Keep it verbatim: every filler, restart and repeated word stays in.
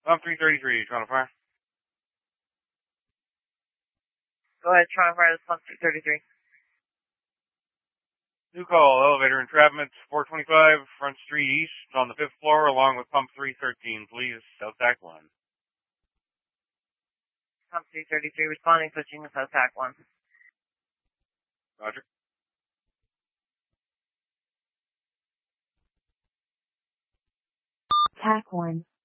Pump three thirty-three, Toronto Fire. Go ahead, Toronto Fire, this is pump three thirty-three. New call, elevator entrapment, four twenty-five, Front Street East, on the fifth floor, along with pump three thirteen, please, South Tack one. Pump three thirty-three, responding, switching to South Tack one. Roger. Tack one.